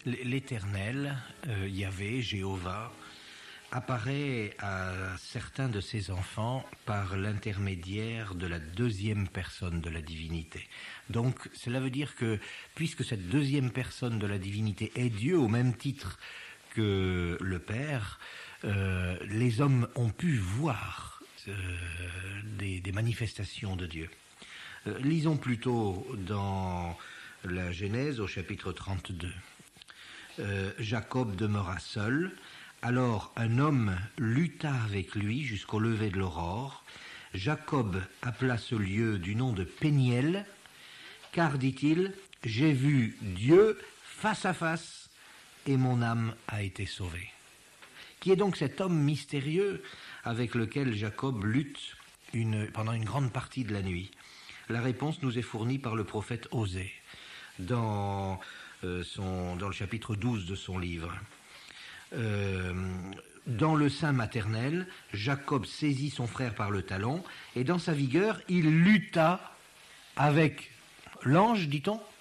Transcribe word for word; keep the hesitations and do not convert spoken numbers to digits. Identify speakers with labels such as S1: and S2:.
S1: L'Éternel, euh, Yahvé, Jéhovah, apparaît à certains de ses enfants par l'intermédiaire de la deuxième personne de la divinité. Donc cela veut dire que, puisque cette deuxième personne de la divinité est Dieu au même titre que le Père, euh, les hommes ont pu voir euh, des, des manifestations de Dieu. Euh, lisons plutôt dans la Genèse au chapitre trente-deux. Euh, Jacob demeura seul. Alors un homme lutta avec lui jusqu'au lever de l'aurore. Jacob appela ce lieu du nom de Péniel, car, dit-il, j'ai vu Dieu face à face et mon âme a été sauvée. Qui est donc cet homme mystérieux avec lequel Jacob lutte une, pendant une grande partie de la nuit? La réponse nous est fournie par le prophète Osée dans, euh, son, dans le chapitre douze de son livre. Euh, dans le sein maternel, Jacob saisit son frère par le talon et dans sa vigueur, il lutta avec l'ange, dit-on,